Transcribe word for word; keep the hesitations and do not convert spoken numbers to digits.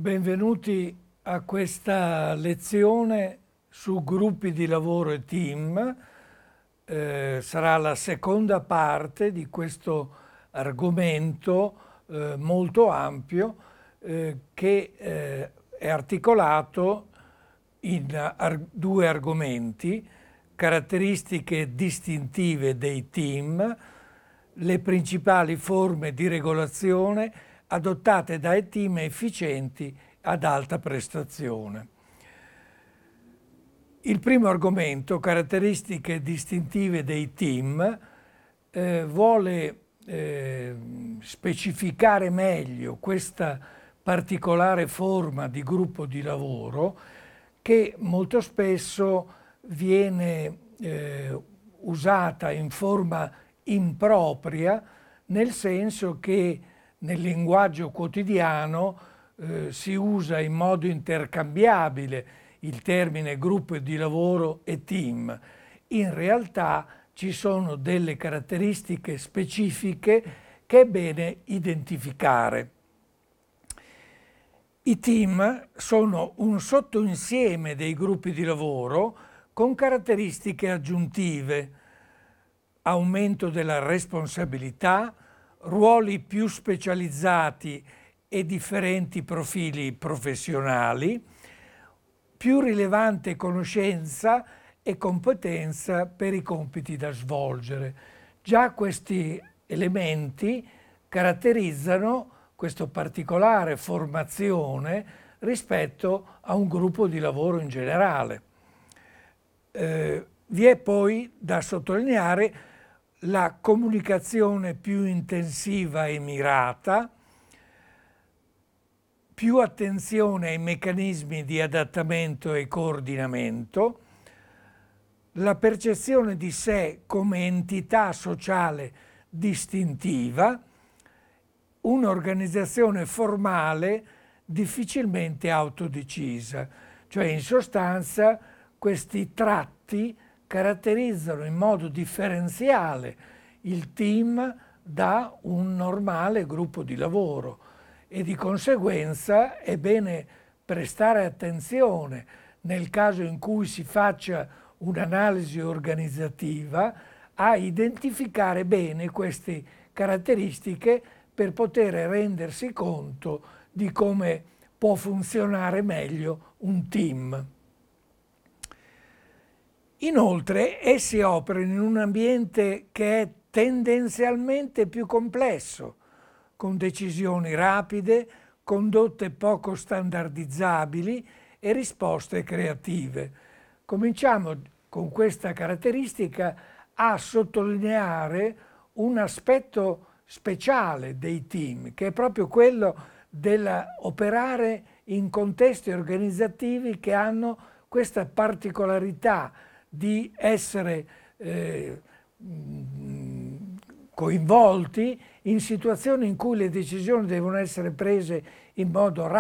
Benvenuti a questa lezione su gruppi di lavoro e team. Eh, sarà la seconda parte di questo argomento eh, molto ampio eh, che eh, è articolato in ar- due argomenti: caratteristiche distintive dei team, le principali forme di regolazione adottate dai team efficienti ad alta prestazione. Il primo argomento, caratteristiche distintive dei team, eh, vuole eh, specificare meglio questa particolare forma di gruppo di lavoro che molto spesso viene eh, usata in forma impropria, nel senso che nel linguaggio quotidiano eh, si usa in modo intercambiabile il termine gruppo di lavoro e team. In realtà ci sono delle caratteristiche specifiche che è bene identificare. I team sono un sottoinsieme dei gruppi di lavoro con caratteristiche aggiuntive: aumento della responsabilità, ruoli più specializzati e differenti profili professionali, più rilevante conoscenza e competenza per i compiti da svolgere. Già questi elementi caratterizzano questa particolare formazione rispetto a un gruppo di lavoro in generale. Eh, vi è poi da sottolineare la comunicazione più intensiva e mirata, più attenzione ai meccanismi di adattamento e coordinamento, la percezione di sé come entità sociale distintiva, un'organizzazione formale difficilmente autodecisa. Cioè, in sostanza, questi tratti caratterizzano in modo differenziale il team da un normale gruppo di lavoro e di conseguenza è bene prestare attenzione nel caso in cui si faccia un'analisi organizzativa a identificare bene queste caratteristiche per poter rendersi conto di come può funzionare meglio un team. Inoltre, essi operano in un ambiente che è tendenzialmente più complesso, con decisioni rapide, condotte poco standardizzabili e risposte creative. Cominciamo con questa caratteristica a sottolineare un aspetto speciale dei team, che è proprio quello dell'operare in contesti organizzativi che hanno questa particolarità di essere eh, coinvolti in situazioni in cui le decisioni devono essere prese in modo